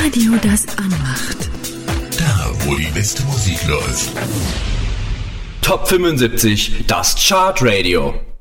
Radio, das anmacht. Da, wo die beste Musik läuft. Top 75, das Chartradio.